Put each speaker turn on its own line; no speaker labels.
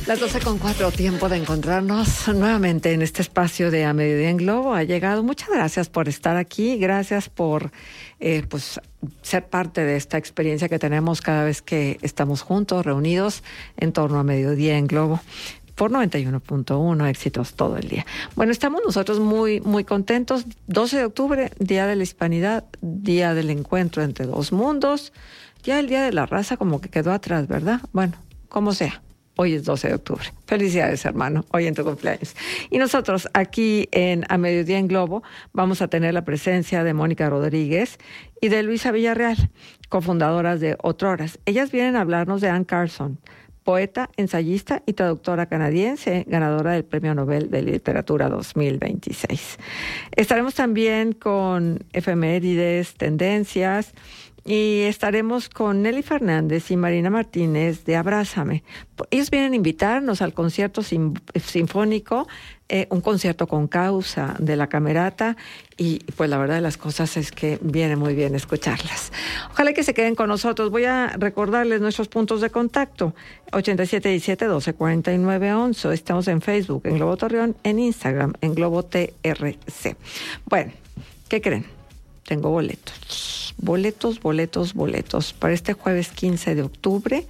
Las 12:04, tiempo de encontrarnos nuevamente en este espacio de A Mediodía en Globo. Ha llegado. Muchas gracias por estar aquí. Gracias por ser parte de esta experiencia que tenemos cada vez que estamos juntos, reunidos en torno a Mediodía en Globo. Por 91.1, éxitos todo el día. Bueno, estamos nosotros muy, muy contentos. 12 de octubre, Día de la Hispanidad, Día del Encuentro entre dos mundos. Ya el Día de la Raza como que quedó atrás, ¿verdad? Bueno, como sea. Hoy es 12 de octubre. Felicidades, hermano, hoy en tu cumpleaños. Y nosotros aquí en A Mediodía en Globo vamos a tener la presencia de Mónica Rodríguez y de Luisa Villarreal, cofundadoras de Otroras. Ellas vienen a hablarnos de Anne Carson, poeta, ensayista y traductora canadiense, ganadora del Premio Nobel de Literatura 2026. Estaremos también con efemérides, tendencias, y estaremos con Nelly Fernández y Marina Martínez de Abrázame. Ellos vienen a invitarnos al concierto sinfónico, un concierto con causa de la Camerata, y pues la verdad de las cosas es que viene muy bien escucharlas. Ojalá que se queden con nosotros. Voy a recordarles nuestros puntos de contacto: 8717-1249-11. Estamos en Facebook, en Globo Torreón, en Instagram, en Globo TRC. Bueno, ¿qué creen? Tengo boletos para este jueves 15 de octubre